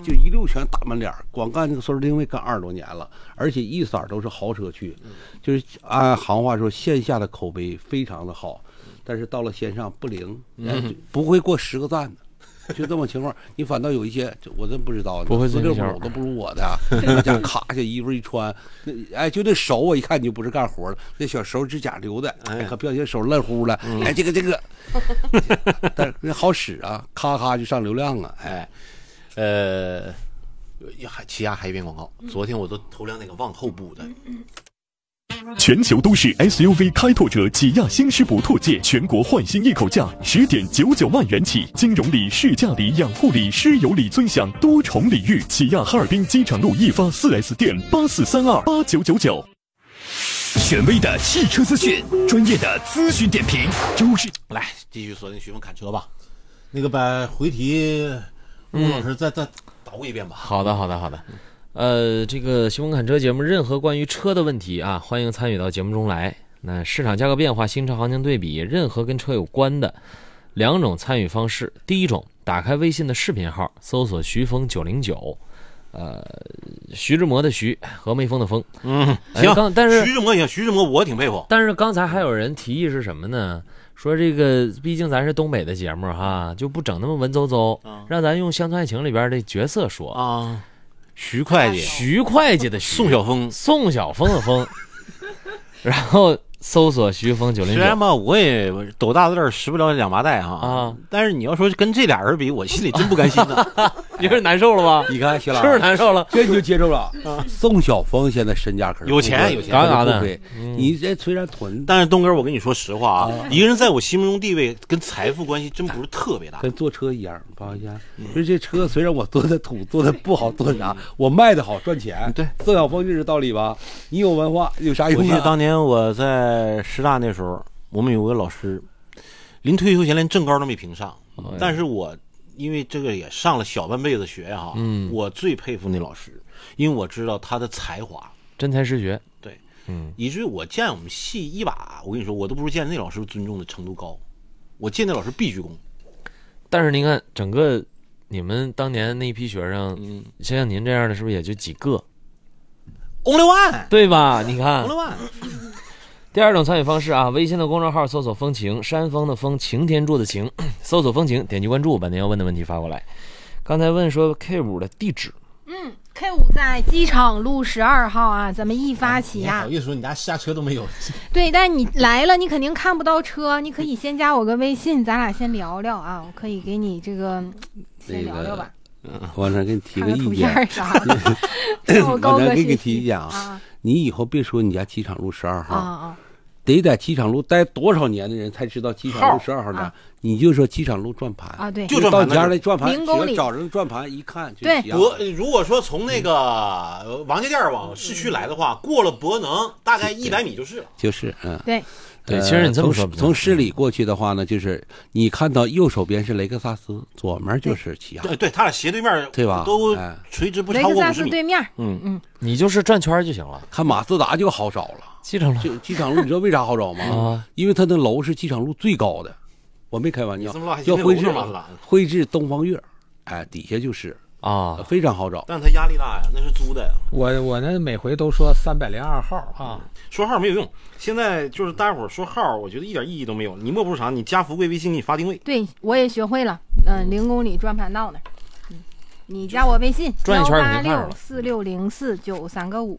就一溜全打满脸，光干这个塑料定位干20多年了，而且一色都是豪车区，就是按行话说线下的口碑非常的好，但是到了线上不灵，不会过10个赞的。就这么情况，你反倒有一些，我真不知道， 不会做营销都不如我的，那家咔下衣服一穿，哎，就那手我一看你就不是干活的，那小手指甲留的，哎，可不小心手烂乎了，哎，这个，但是那好使啊，咔咔就上流量啊，哎， 起亚还一遍广告，昨天我都投亮那个往后部的。 全球都市 SUV 开拓者起亚新势不拓界全国换新一口价10.99万元起，金融礼、试驾礼、养护礼、师友礼尊享多重礼遇。起亚哈尔滨机场路一发 4S 店84328999。 权威的汽车资讯，专业的咨询点评，周日来继续锁定徐峰侃车吧。那个把回题吴老师再捣鼓一遍吧。 好的。这个新闻侃车节目，任何关于车的问题啊，欢迎参与到节目中来。那市场价格变化、新车行情对比，任何跟车有关的2种参与方式。第一种，打开微信的视频号，搜索徐峰909，徐志摩的徐和梅峰的峰。 行， 但是徐志摩我挺佩服。 但是刚才还有人提议是什么呢？说这个毕竟咱是东北的节目哈，就不整那么文绉绉，让咱用《乡村爱情》里边的角色说啊。徐会计的徐， 宋晓峰的峰，然后搜索徐峰909。 虽然吧，我也斗大字使不了2麻袋啊，但是你要说跟这俩人比，我心里真不甘心呢。 你是难受了吧？ 你看，徐老是不是难受了？ 这你就接受了。宋晓峰现在身价可是有钱， 啥的。 你这虽然囤， 但是东哥，我跟你说实话啊，一个人在我心目中地位跟财富关系真不是特别大， 跟坐车一样。不好意思，就是这车虽然我做的土，做的不好，做啥，我卖的好赚钱。 对， 宋晓峰就是道理吧？你有文化有啥用？ 我记得当年我在师大那时候，我们有个老师，临退休前连正高都没评上，但是我因为这个也上了小半辈子学哈，我最佩服那老师，因为我知道他的才华， 真才实学。 对，以至于我见我们系一把，我跟你说，我都不如见那老师尊重的程度高，我见那老师必鞠躬。 但是您看，整个你们当年那一批学生，像您这样的，是不是也就几个 ？Only one， 对吧？你看 ，Only one。 第2种参与方式啊，微信的公众号搜索风情，山峰的峰，擎天柱的擎，搜索风情，点击关注，把您要问的问题发过来。刚才问说 K5 的地址 ，K5 在机场路12号啊，咱们一发起亚。 好意思说你家下车都没有？ 对，但是你来了，你肯定看不到车，你可以先加我个微信，咱俩先聊聊啊，我可以给你这个先聊聊吧。 往上给你提个意见啥的，我高哥给你提意见啊！你以后别说你家机场路12号得在机场路待多少年的人才知道机场路12号呢？你就说机场路转盘啊，对， 就到家来转盘 0公里， 找人转盘一看就对。 如果说从那个王家店往市区来的话，过了博能大概100米就是了。 就是对，其实你这么说， 从市里过去的话呢，就是你看到右手边是雷克萨斯，左面就是起亚。 对，他俩斜对面， 对吧？ 都垂直不超过50米。 雷克萨斯对面， 你就是转圈就行了。 看马自达就好找了。机场路，你知道为啥好找吗？因为它的楼是机场路最高的，我没开玩笑。叫徽制东方悦，哎，底下就是非常好找。 但它压力大呀，那是租的呀。 我那每回都说302号啊， 说号没有用。现在就是大家伙说号，我觉得一点意义都没有。你莫不如啥？你加福贵微信给你发定位。 对，我也学会了。0公里转盘到那儿。你加我微信186460493个5。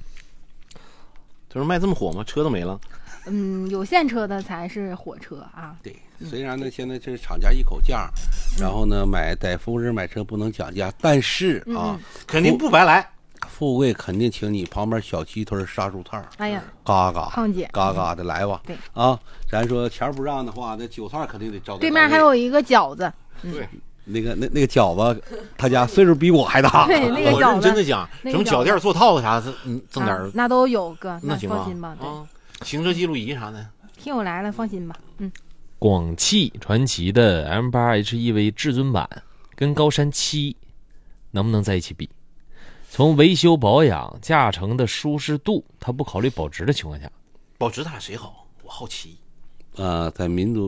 就是卖这么火吗？车都没了。 有现车的才是火车啊。 对，虽然呢，现在这厂家一口价，然后呢，在富贵买车不能讲价，但是肯定不白来。 富贵肯定请你旁边小鸡腿杀猪菜， 哎呀， 嘎嘎胖姐， 嘎嘎的来吧。 对啊，咱说钱不让的话，那韭菜肯定得招。 对面还有一个饺子。 对。 那个饺子，他家岁数比我还大。 对，那个饺子。 我认真的讲，什么脚垫、做套子啥的，赠点那都有哥， 那行吧， 放心吧。 行车记录仪啥的， 听我来了，放心吧。 广汽传祺的 M8HEV 至尊版跟高山7能不能在一起比？从维修保养、驾乘的舒适度，它不考虑保值的情况下， 保值它俩谁好？我好奇。 在民族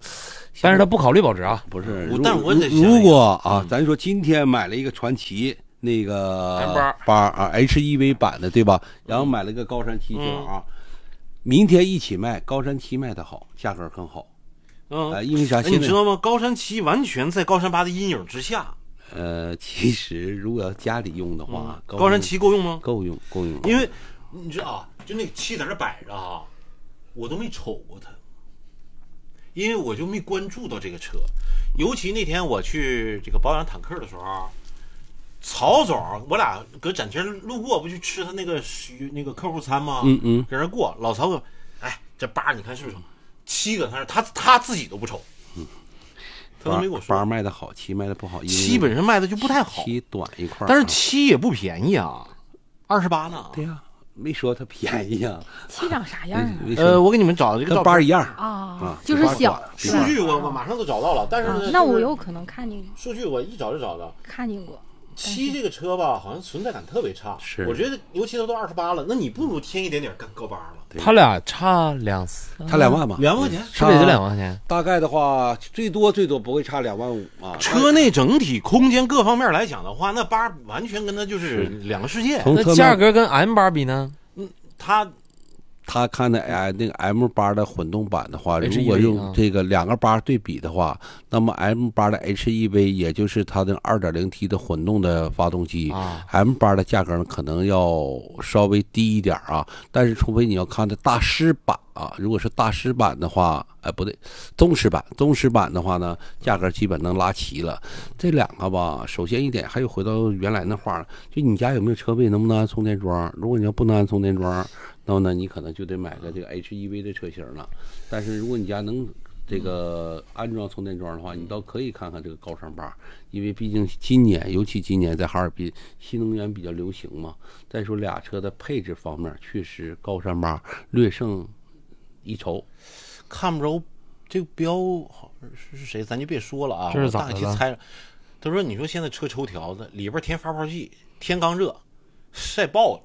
但是他不考虑保值啊。 不是， 但我得想如果啊，咱说今天买了一个传祺那个8啊 HEV 版的，对吧？然后买了个高山7啊，明天一起卖，高山7卖的好，价格更好。因为啥？ 你知道吗？高山7完全在高山8的阴影之下。 其实如果要家里用的话， 高山7够用吗？ 够用。 因为你知道啊，就那个7在那摆着啊，我都没瞅过它，因为我就没关注到这个车。尤其那天我去这个保养坦克的时候，曹总我俩搁展厅路过，不去吃他那个客户餐吗？搁那过，老曹哥，哎，这8你看是不是7个？他自己都不瞅。他都没跟我说。 8卖的好，7卖的不好。 7本身卖的就不太好 ，7短一块， 但是7也不便宜啊，28呢。 对呀，没说它便宜啊。 7长啥样啊？ 我给你们找的这个照片 8一样啊，就是小。 数据我马上都找到了，但是那我有可能看见过。 数据我一找就找到， 看见过。 7这个车吧，好像存在感特别差。 是， 我觉得尤其都28了，那你不如添一点点高8了。 他俩差差2万吧 ，2万块钱， 是不是也就2万块钱？ 大概的话，最多不会差2万5啊。 车内整体空间各方面来讲的话，那8完全跟它就是两个世界。 那价格跟 M8比呢？ 他看的那个 M8的混动版的话，如果用这个2个8对比的话，那么 M8 的 HEV 也就是它的 2.0T 的混动的发动机，M8 的价格呢可能要稍微低一点啊。但是除非你要看的大师版啊，如果是大师版的话，不对，宗师版的话呢，价格基本能拉齐了。这两个吧，首先一点还有回到原来那话了，就你家有没有车位，能不能安充电桩？如果你要不能安充电桩，那么呢，你可能就得买个这个 HEV 的车型了。但是如果你家能这个安装充电桩的话，你倒可以看看这个高山8，因为毕竟尤其今年在哈尔滨新能源比较流行嘛。再说俩车的配置方面，确实高山8略胜一筹。 看不着这个标好是谁，咱就别说了啊。 这是咋的了？ 大概去猜了。他说：“你说现在车抽条子，里边添发泡剂，天刚热，晒爆了。”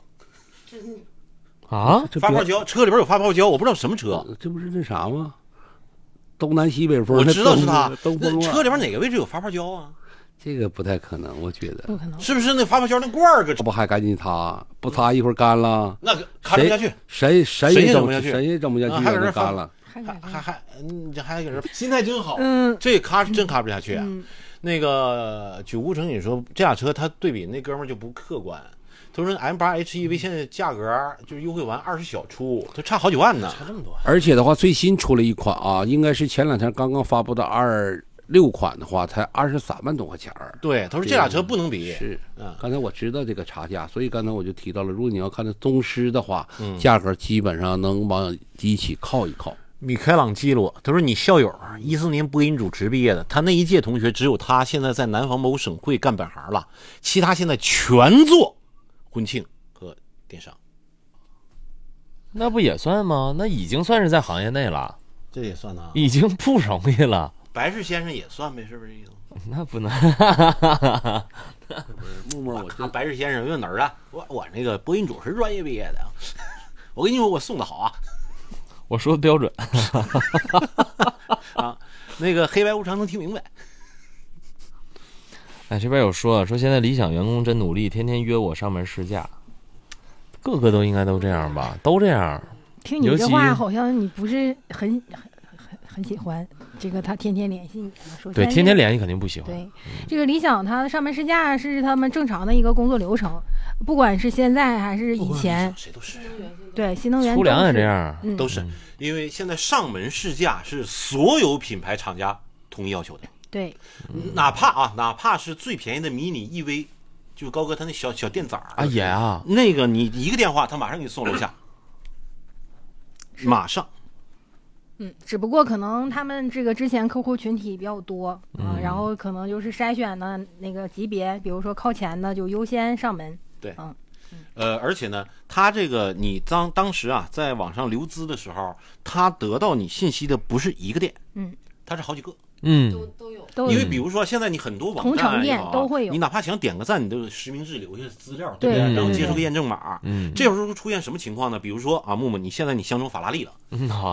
啊， 发泡胶，车里边有发泡胶，我不知道什么车， 这不是那啥吗？东南西北风， 我知道是它。 那车里边哪个位置有发泡胶啊？ 这个不太可能，我觉得不可能。 是不是那发泡胶那罐儿搁？ 不还赶紧擦？不擦一会儿干了， 那看不下去， 谁也整不下去， 还搁这干了， 这还搁这，心态真好。这咔真咔不下去。那个9顾城，你说这俩车，他对比那哥们儿就不客观。他说 M8 HEV 现在价格就是优惠完20小出，它差好几万呢，差这么多。 而且的话，最新出了一款啊，应该是前2天刚刚发布的26款的话，才23万多块钱。 对，他说这俩车不能比。 是，刚才我知道这个差价，所以刚才我就提到了，如果你要看的宗师的话，价格基本上能往一起靠一靠。 米开朗基罗，他说你校友14年播音主持毕业的，他那一届同学只有他现在在南方某省会干本行了，其他现在全做婚庆和电商。 那不也算吗？那已经算是在行业内了， 这也算呢， 已经不容易了。 白氏先生也算呗，是不是意思？ 那不能。 木木，我看白氏先生问哪儿的？我那个播音主持专业毕业的，我跟你说我送的好啊。 我说的标准。 啊，那个黑白无常能听明白。 哎，这边有说现在理想员工真努力，天天约我上门试驾，个个都应该都这样吧？都这样。 听你这话，好像你不是很喜欢这个他天天联系你。 对，天天联系肯定不喜欢。 对，这个理想他上门试驾是他们正常的一个工作流程，不管是现在还是以前， 谁都是。 对，新能源粗粮也这样， 都是因为现在上门试驾是所有品牌厂家统一要求的。 对， 哪怕是最便宜的迷你 EV， 就是高哥他那小电崽儿也啊， 那个你一个电话，他马上给你送楼下，马上。 只不过可能他们这个之前客户群体比较多然后可能就是筛选的那个级别，比如说靠前的就优先上门。 对，而且呢，他这个你当时啊，在网上留资的时候，他得到你信息的不是一个店，他是好几个。 都有， 因为比如说现在你很多网站同城店都会有， 你哪怕想点个赞，你都有实名制留下资料，对不对？然后接受个验证码。这时候出现什么情况呢？比如说啊，木木，你现在你相中法拉利了，